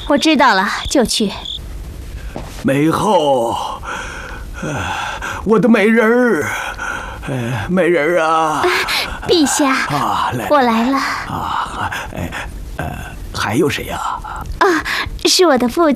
我知道了，就去。 美后，我的美人儿，美人儿啊！ 陛下，我来了。 还有谁呀？ 是我的父亲。